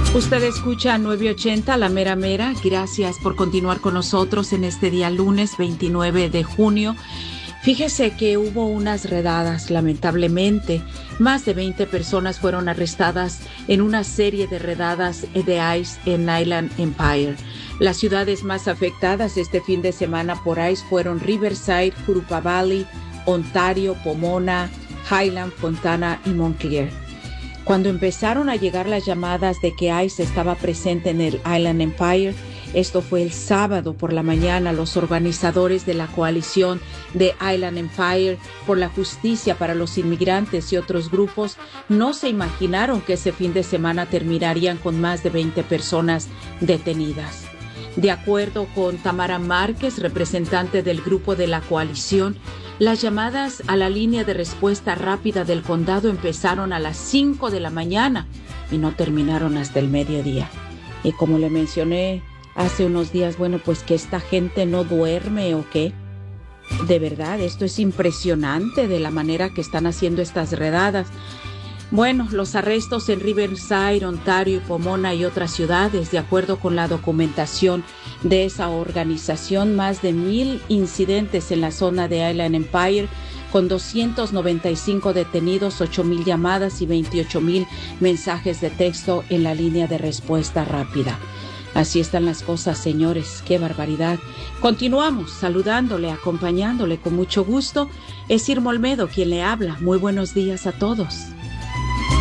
Usted escucha 980 La Mera Mera. Gracias por continuar con nosotros en este día lunes 29 de junio. Fíjese que hubo unas redadas, lamentablemente. Más de 20 personas fueron arrestadas en una serie de redadas de ICE en Island Empire. Las ciudades más afectadas este fin de semana por ICE fueron Riverside, Jurupa Valley, Ontario, Pomona, Highland, Fontana y Montclair. Cuando empezaron a llegar las llamadas de que ICE estaba presente en el Island Empire, esto fue el sábado por la mañana, los organizadores de la coalición de Island Empire por la justicia para los inmigrantes y otros grupos no se imaginaron que ese fin de semana terminarían con más de 20 personas detenidas. De acuerdo con Tamara Márquez, representante del grupo de la coalición, las llamadas a la línea de respuesta rápida del condado empezaron a las 5 de la mañana y no terminaron hasta el mediodía. Y como le mencioné hace unos días, bueno, pues que esta gente no duerme o qué. De verdad, esto es impresionante de la manera que están haciendo estas redadas. Bueno, los arrestos en Riverside, Ontario, Pomona y otras ciudades, de acuerdo con la documentación de esa organización, más de 1,000 incidentes en la zona de Island Empire, con 295 detenidos, 8,000 llamadas y 28,000 mensajes de texto en la línea de respuesta rápida. Así están las cosas, señores. ¡Qué barbaridad! Continuamos saludándole, acompañándole con mucho gusto. Es Irma Olmedo quien le habla. Muy buenos días a todos.